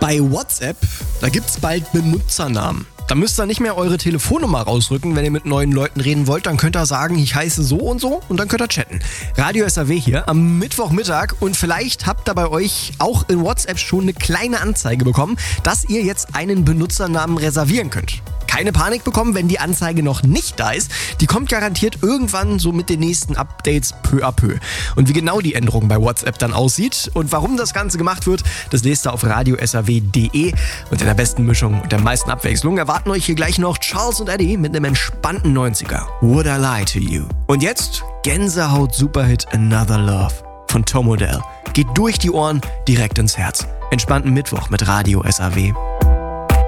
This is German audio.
Bei WhatsApp, da gibt's bald Benutzernamen. Da müsst ihr nicht mehr eure Telefonnummer rausrücken, wenn ihr mit neuen Leuten reden wollt. Dann könnt ihr sagen, ich heiße so und dann könnt ihr chatten. Radio SAW hier am Mittwochmittag und vielleicht habt ihr bei euch auch in WhatsApp schon eine kleine Anzeige bekommen, dass ihr jetzt einen Benutzernamen reservieren könnt. Keine Panik bekommen, wenn die Anzeige noch nicht da ist. Die kommt garantiert irgendwann so mit den nächsten Updates peu à peu. Und wie genau die Änderung bei WhatsApp dann aussieht und warum das Ganze gemacht wird, das lest ihr auf radiosaw.de. Und in der besten Mischung und der meisten Abwechslung erwarten euch hier gleich noch Charles und Eddie mit einem entspannten 90er. Would I Lie to You? Und jetzt Gänsehaut-Superhit Another Love von Tom Odell. Geht durch die Ohren direkt ins Herz. Entspannten Mittwoch mit Radio SAW.